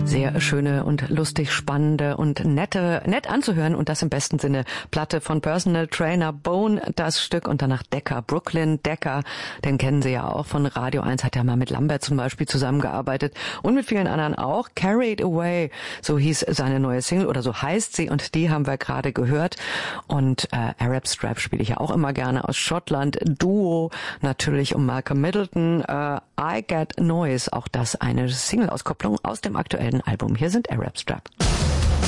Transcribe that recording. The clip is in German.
Sehr schöne und lustig spannende und nett anzuhören und das im besten Sinne. Platte von Personal Trainer Bone, das Stück, und danach Decker, Brooklyn Decker, den kennen Sie ja auch von Radio 1, hat ja mal mit Lambert zum Beispiel zusammengearbeitet und mit vielen anderen auch. Carried Away, so hieß seine neue Single oder so heißt sie, und die haben wir gerade gehört. Und Arab Strap spiele ich ja auch immer gerne aus Schottland. Duo natürlich um Malcolm Middleton, I Get Noise, auch das eine Single-Auskopplung aus dem aktuellen Album. Hier sind Arab Strap.